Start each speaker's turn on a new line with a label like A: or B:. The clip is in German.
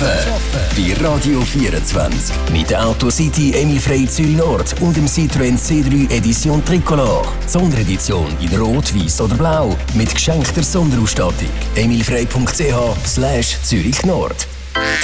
A: Bei Radio 24. Mit der Autocity Emil Frey Zürich Nord und dem Citroën C3 Edition Tricolor. Sonderedition in Rot, Weiß oder Blau. Mit geschenkter Sonderausstattung. emilfrey.ch/Zürich Nord.